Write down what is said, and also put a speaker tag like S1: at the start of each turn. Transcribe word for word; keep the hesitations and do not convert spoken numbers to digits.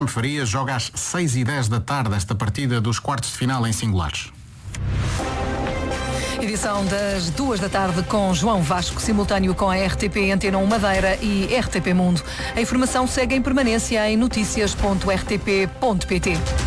S1: Faria joga às seis e dez da tarde esta partida dos quartos de final em singulares.
S2: Edição das duas da tarde com João Vasco, simultâneo com a R T P Antena um Madeira e R T P Mundo. A informação segue em permanência em notícias ponto r t p ponto p t.